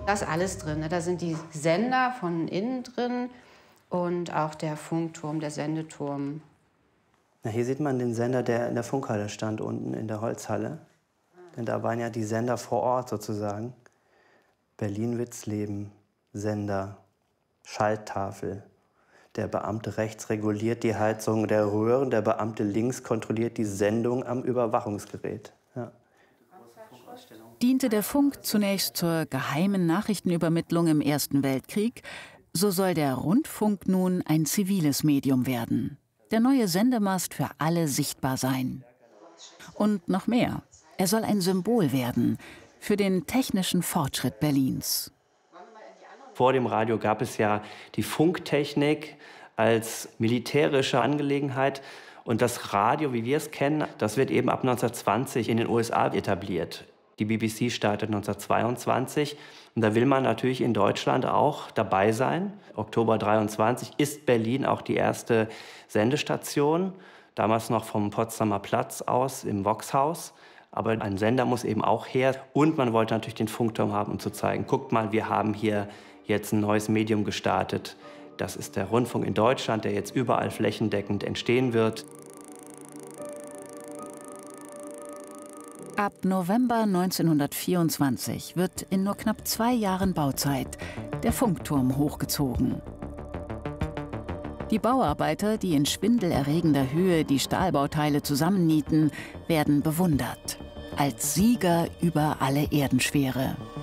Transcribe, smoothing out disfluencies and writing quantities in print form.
Da ist alles drin, ne? Da sind die Sender von innen drin und auch der Funkturm, der Sendeturm. Na, hier sieht man den Sender, der in der Funkhalle stand, unten in der Holzhalle. Denn da waren ja die Sender vor Ort sozusagen. Berlin-Witzleben, Sender, Schalttafel. Der Beamte rechts reguliert die Heizung der Röhren, der Beamte links kontrolliert die Sendung am Überwachungsgerät. Ja. Diente der Funk zunächst zur geheimen Nachrichtenübermittlung im Ersten Weltkrieg, so soll der Rundfunk nun ein ziviles Medium werden. Der neue Sendemast für alle sichtbar sein. Und noch mehr. Er soll ein Symbol werden für den technischen Fortschritt Berlins. Vor dem Radio gab es ja die Funktechnik als militärische Angelegenheit. Und das Radio, wie wir es kennen, das wird eben ab 1920 in den USA etabliert. Die BBC startet 1922. Und da will man natürlich in Deutschland auch dabei sein. Oktober 23 ist Berlin auch die erste Sendestation. Damals noch vom Potsdamer Platz aus im Voxhaus. Aber ein Sender muss eben auch her. Und man wollte natürlich den Funkturm haben, um zu zeigen, guckt mal, wir haben hier jetzt ein neues Medium gestartet. Das ist der Rundfunk in Deutschland, der jetzt überall flächendeckend entstehen wird. Ab November 1924 wird in nur knapp 2 Jahren Bauzeit der Funkturm hochgezogen. Die Bauarbeiter, die in schwindelerregender Höhe die Stahlbauteile zusammennieten, werden bewundert als Sieger über alle Erdenschwere.